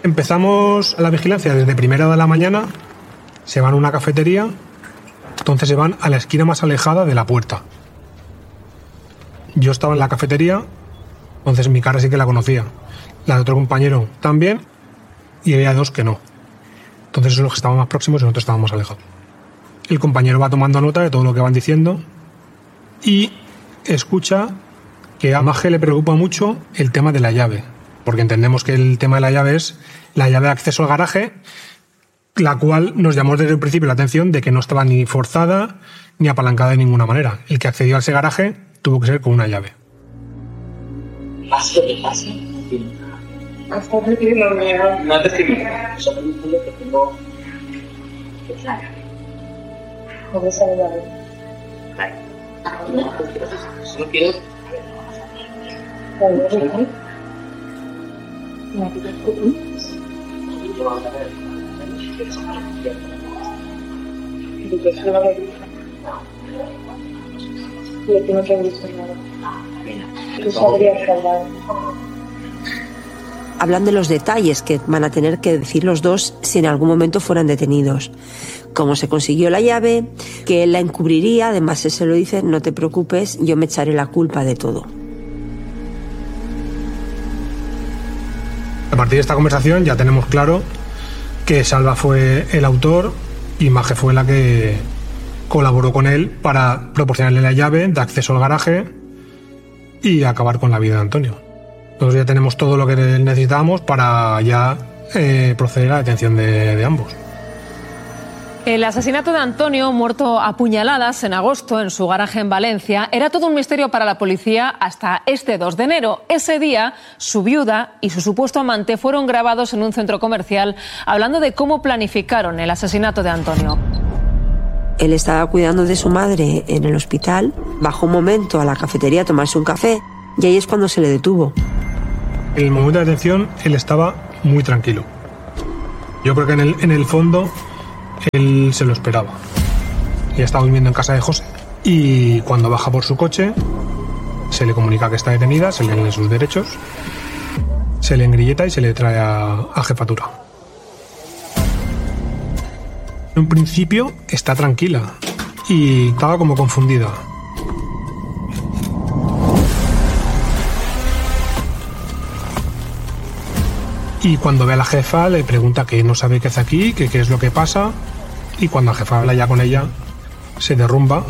Empezamos la vigilancia desde primera de la mañana, se van a una cafetería, entonces se van a la esquina más alejada de la puerta. Yo estaba en la cafetería, entonces mi cara sí que la conocía. La de otro compañero también, y había dos que no. Entonces esos los que estaban más próximos y nosotros estábamos más alejados. El compañero va tomando nota de todo lo que van diciendo y escucha que a Maje le preocupa mucho el tema de la llave, porque entendemos que el tema de la llave es la llave de acceso al garaje, la cual nos llamó desde el principio la atención de que no estaba ni forzada ni apalancada de ninguna manera. El que accedió a ese garaje tuvo que ser con una llave. ¿Pase? Sí. Hasta que no me haga. No te escribí. Solo que tengo. ¿Qué claro? ¿Cómo se la llave? Vale. Solo quiero. Hablan de los detalles que van a tener que decir los dos si en algún momento fueran detenidos. Cómo se consiguió la llave, que él la encubriría, además él se lo dice, no te preocupes, yo me echaré la culpa de todo. A partir de esta conversación ya tenemos claro que Salva fue el autor y Maje fue la que colaboró con él para proporcionarle la llave de acceso al garaje y acabar con la vida de Antonio. Entonces ya tenemos todo lo que necesitábamos para ya proceder a la detención de ambos. El asesinato de Antonio, muerto a puñaladas en agosto en su garaje en Valencia, era todo un misterio para la policía hasta este 2 de enero. Ese día, su viuda y su supuesto amante fueron grabados en un centro comercial hablando de cómo planificaron el asesinato de Antonio. Él estaba cuidando de su madre en el hospital, bajó un momento a la cafetería a tomarse un café y ahí es cuando se le detuvo. En el momento de detención, él estaba muy tranquilo. Yo creo que en el fondo él se lo esperaba. Ya estaba durmiendo en casa de José y cuando baja por su coche se le comunica que está detenida, se le leen sus derechos, se le engrilleta y se le trae a jefatura. En un principio está tranquila y estaba como confundida. Y cuando ve a la jefa le pregunta que no sabe qué hace aquí, que qué es lo que pasa, y cuando la jefa habla ya con ella se derrumba.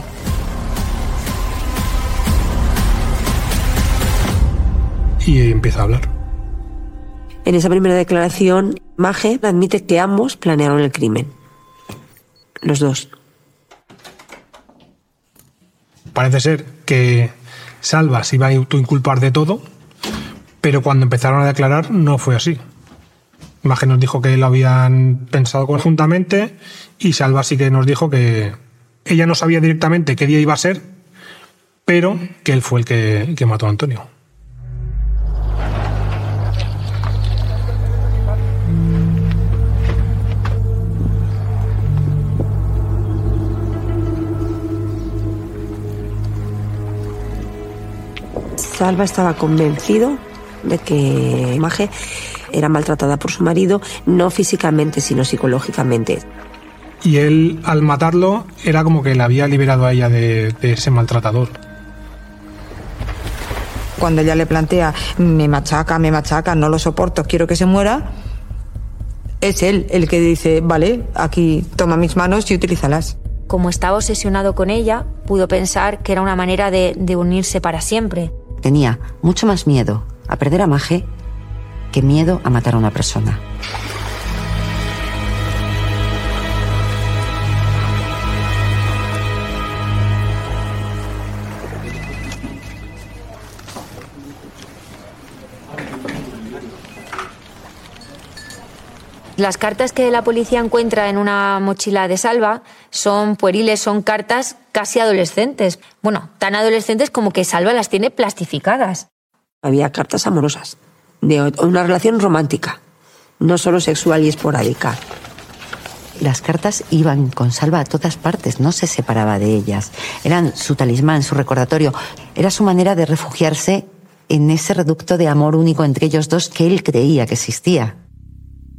Y empieza a hablar. En esa primera declaración, Maje admite que ambos planearon el crimen. Los dos. Parece ser que Salva se iba a autoinculpar de todo, pero cuando empezaron a declarar no fue así. Maje nos dijo que lo habían pensado conjuntamente y Salva sí que nos dijo que ella no sabía directamente qué día iba a ser, pero que él fue el que mató a Antonio. Salva estaba convencido de que Maje era maltratada por su marido, no físicamente, sino psicológicamente. Y él, al matarlo, era como que le había liberado a ella de ese maltratador. Cuando ella le plantea, me machaca, no lo soporto, quiero que se muera, es él el que dice, vale, aquí toma mis manos y utilízalas. Como estaba obsesionado con ella, pudo pensar que era una manera de unirse para siempre. Tenía mucho más miedo a perder a Maje que miedo a matar a una persona. Las cartas que la policía encuentra en una mochila de Salva son pueriles, son cartas casi adolescentes. Bueno, tan adolescentes como que Salva las tiene plastificadas. Había cartas amorosas, de una relación romántica, no solo sexual y esporádica. Las cartas iban con Salva a todas partes, no se separaba de ellas. Eran su talismán, su recordatorio. Era su manera de refugiarse en ese reducto de amor único entre ellos dos que él creía que existía.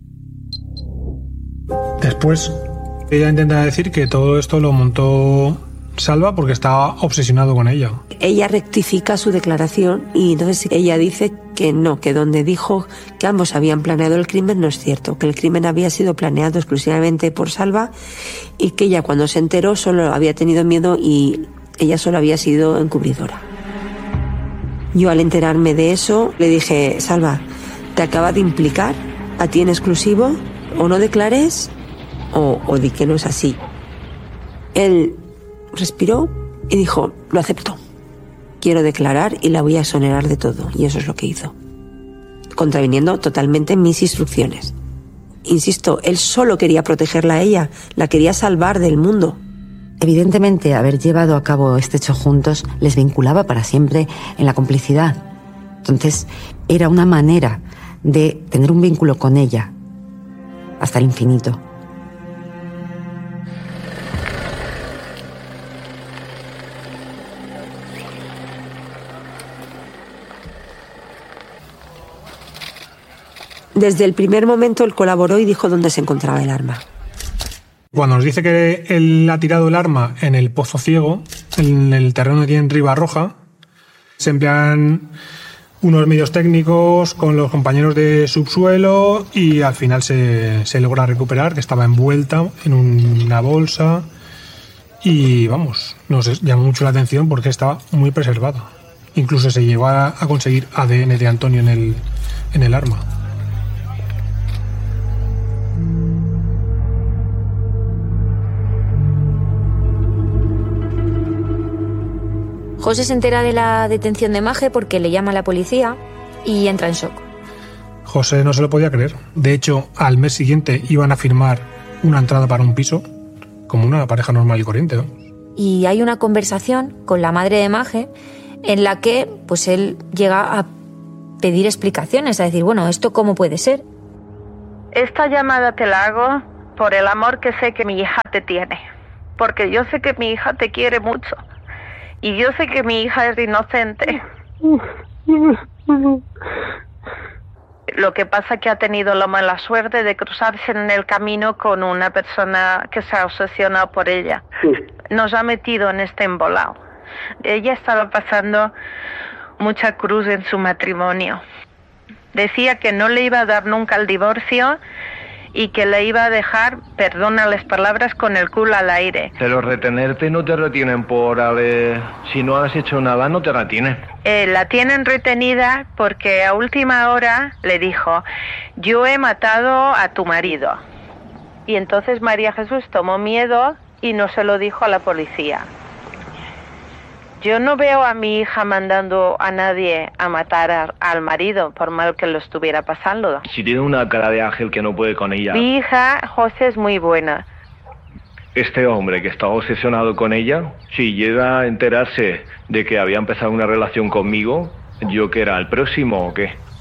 Después, ella intenta decir que todo esto lo montó Salva porque estaba obsesionado con ella. Ella rectifica su declaración y entonces ella dice que no, que donde dijo que ambos habían planeado el crimen no es cierto, que el crimen había sido planeado exclusivamente por Salva y que ella cuando se enteró solo había tenido miedo y ella solo había sido encubridora. Yo al enterarme de eso le dije: Salva, te acaba de implicar a ti en exclusivo, o no declares o di que no es así. Él respiró y dijo: lo acepto, quiero declarar y la voy a exonerar de todo. Y eso es lo que hizo, contraviniendo totalmente mis instrucciones. Insisto, él solo quería protegerla a ella, la quería salvar del mundo. Evidentemente, haber llevado a cabo este hecho juntos les vinculaba para siempre en la complicidad. Entonces, era una manera de tener un vínculo con ella hasta el infinito. Desde el primer momento él colaboró y dijo dónde se encontraba el arma. Cuando nos dice que él ha tirado el arma en el Pozo Ciego, en el terreno que tiene en Ribarroja, se emplean unos medios técnicos con los compañeros de subsuelo y al final se logra recuperar, que estaba envuelta en una bolsa y vamos, nos llamó mucho la atención porque estaba muy preservada. Incluso se llegó a conseguir ADN de Antonio en el arma. José se entera de la detención de Maje porque le llama a la policía y entra en shock. José no se lo podía creer. De hecho, al mes siguiente iban a firmar una entrada para un piso, como una pareja normal y corriente, ¿no? Y hay una conversación con la madre de Maje en la que pues él llega a pedir explicaciones, a decir, bueno, ¿esto cómo puede ser? Esta llamada te la hago por el amor que sé que mi hija te tiene. Porque yo sé que mi hija te quiere mucho. Y yo sé que mi hija es inocente. Lo que pasa es que ha tenido la mala suerte de cruzarse en el camino con una persona que se ha obsesionado por ella. Nos ha metido en este embolado. Ella estaba pasando mucha cruz en su matrimonio. Decía que no le iba a dar nunca el divorcio y que le iba a dejar, perdona las palabras, con el culo al aire. Pero retenerte no te retienen por haber... Si no has hecho nada, no te retienen. La tienen retenida porque a última hora le dijo: yo he matado a tu marido. Y entonces María Jesús tomó miedo y no se lo dijo a la policía. Yo no veo a mi hija mandando a nadie a matar al marido, por mal que lo estuviera pasando. Si tiene una cara de ángel que no puede con ella. Mi hija, José, es muy buena. Este hombre que estaba obsesionado con ella, si llega a enterarse de que había empezado una relación conmigo, ¿yo qué era, el próximo o qué?